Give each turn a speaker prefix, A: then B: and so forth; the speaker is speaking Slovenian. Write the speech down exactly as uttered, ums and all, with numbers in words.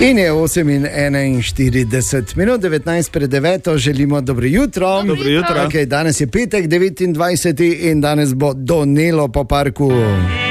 A: In je osem in enainštirideset minut, devetnajst pred deveto, želimo dobro jutro.
B: Dobro jutro.
A: Okay, danes je petek, devetindvajseti in danes bo donelo po parku.